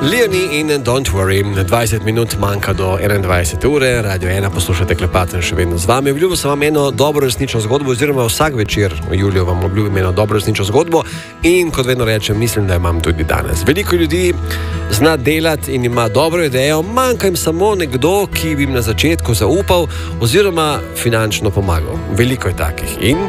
Leonie in Don't Worry, 20 minut manjka do 21 ure, Radio 1 poslušate Klepaten še vedno z vami. Obljubil sem vam eno dobro resnično zgodbo, oziroma vsak večer v juliju vam obljubim eno dobro resnično zgodbo in kot vedno rečem, mislim, da imam tudi danes. Veliko ljudi zna delati in ima dobro idejo, manjka jim samo nekdo, ki bi jim na začetku zaupal oziroma finančno pomagal. Veliko je takih in...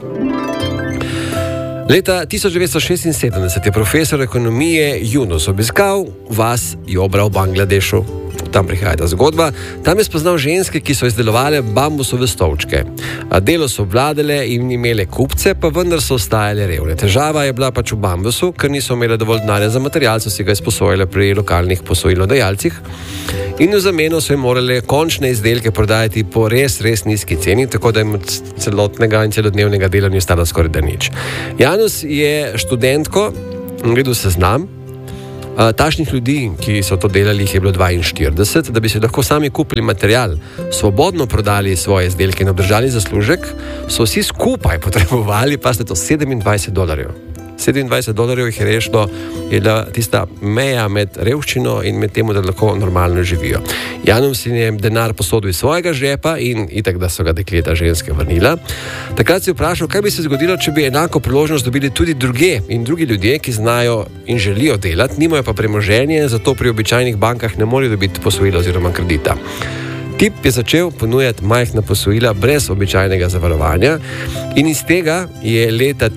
Leta 1976 je profesor ekonomije Yunus obiskal vas Jobra v Bangladešu. Tam prihaja ta zgodba. Tam je spoznal ženske, ki so izdelovale bambusove stolčke. Delo so obvladale in imele kupce, pa vendar so ostajale revne. Težava je bila pač v bambusu, ker niso imele dovolj denarja za material, so si ga izposojale pri lokalnih posojilodajalcih. In v zameno so jim morale končne izdelke prodajati po res nizki ceni, tako da jim od celotnega in celodnevnega dela ni ostalo skoraj da nič. Janus je študentko, gledal seznam, tašnih ljudi, ki so to delali, jih je bilo 42, da bi se lahko sami kupili material, svobodno prodali svoje izdelke in obdržali zaslužek, so vsi skupaj potrebovali, pa ste to $27. $27 jih je rešilo, je bila tista meja med revščino in med temu, da lahko normalno živijo. Janus je denar posodil iz svojega žepa in itak, da so ga dekleta ženske vrnila. Takrat si vprašal, kaj bi se zgodilo, če bi enako priložnost dobili tudi druge in drugi ljudje, ki znajo in želijo delati, nimajo pa premoženje, zato pri običajnih bankah ne morejo dobiti posojila oziroma kredita. Tip je začel ponujati majhna posojila brez običajnega zavarovanja in iz tega je leta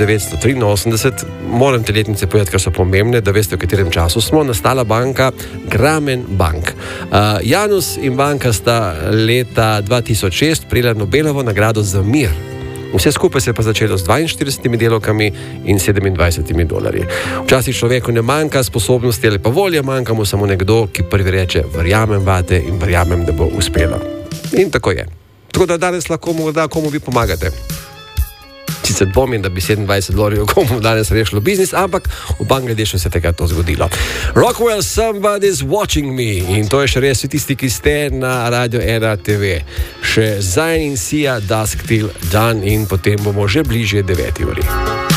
1983, moram te letnice povedati, ker so pomembne, da veste, v katerem času smo, nastala banka Grameen Bank. Janus in banka sta leta 2006 prejela Nobelovo nagrado za mir. Vse skupaj se je pa začelo z 42 delovkami in $27. Včasih človeku ne manjka sposobnosti ali pa volje, manjka mu samo nekdo, ki prvi reče, verjamem vate in verjamem, da bo uspelo. In tako je. Tako da danes lahko morda komu vi pomagate. Sicer dvomim, da bi $27 komu danes rešilo biznis, ampak v Bangladešu se je tega to zgodilo. Rockwell, Somebody's Watching Me. In to je še res vsi tisti, ki ste na Radio 1 TV. Še Zayn in Sia, Dusk Till Dawn in potem bomo že bližje 9 uri.